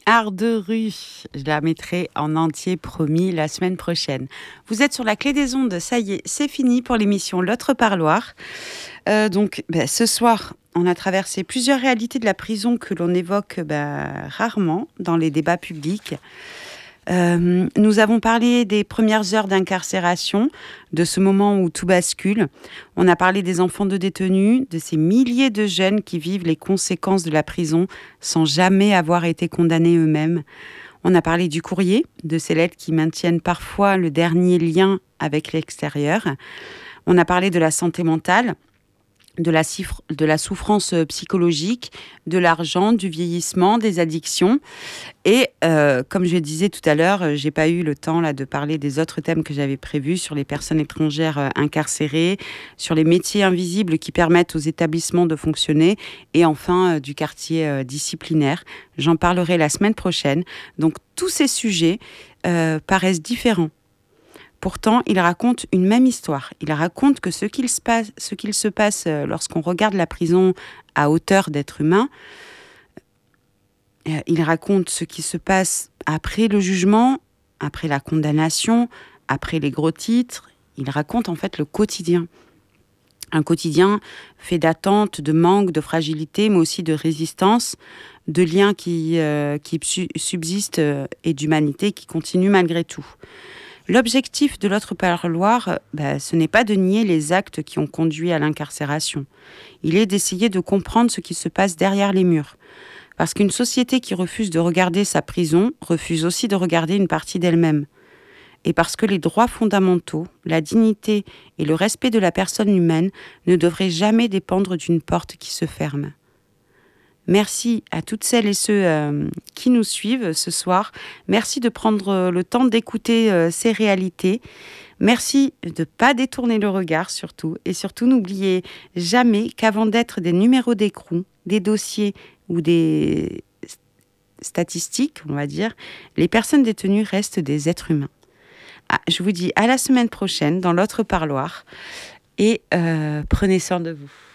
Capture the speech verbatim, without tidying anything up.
Art de rue. Je la mettrai en entier, promis, la semaine prochaine. Vous êtes sur la clé des ondes, ça y est, c'est fini pour l'émission L'autre parloir. Euh, donc, ben, ce soir, on a traversé plusieurs réalités de la prison que l'on évoque ben, rarement dans les débats publics. Euh, nous avons parlé des premières heures d'incarcération, de ce moment où tout bascule. On a parlé des enfants de détenus, de ces milliers de jeunes qui vivent les conséquences de la prison sans jamais avoir été condamnés eux-mêmes. On a parlé du courrier, de ces lettres qui maintiennent parfois le dernier lien avec l'extérieur. On a parlé de la santé mentale, de la, cifre, de la souffrance psychologique, de l'argent, du vieillissement, des addictions. Et euh, comme je disais tout à l'heure, j'ai pas eu le temps là, de parler des autres thèmes que j'avais prévus sur les personnes étrangères euh, incarcérées, sur les métiers invisibles qui permettent aux établissements de fonctionner et enfin euh, du quartier euh, disciplinaire. J'en parlerai la semaine prochaine. Donc tous ces sujets euh, paraissent différents. Pourtant, il raconte une même histoire. Il raconte que ce qu'il se passe, ce qu'il se passe lorsqu'on regarde la prison à hauteur d'être humain, il raconte ce qui se passe après le jugement, après la condamnation, après les gros titres. Il raconte en fait le quotidien. Un quotidien fait d'attente, de manque, de fragilité, mais aussi de résistance, de liens qui, euh, qui subsistent et d'humanité qui continuent malgré tout. L'objectif de l'autre parloir, bah, ce n'est pas de nier les actes qui ont conduit à l'incarcération. Il est d'essayer de comprendre ce qui se passe derrière les murs. Parce qu'une société qui refuse de regarder sa prison refuse aussi de regarder une partie d'elle-même. Et parce que les droits fondamentaux, la dignité et le respect de la personne humaine ne devraient jamais dépendre d'une porte qui se ferme. Merci à toutes celles et ceux euh, qui nous suivent ce soir. Merci de prendre le temps d'écouter euh, ces réalités. Merci de ne pas détourner le regard surtout. Et surtout, n'oubliez jamais qu'avant d'être des numéros d'écrou, des dossiers ou des statistiques, on va dire, les personnes détenues restent des êtres humains. Ah, je vous dis à la semaine prochaine dans l'autre parloir et euh, prenez soin de vous.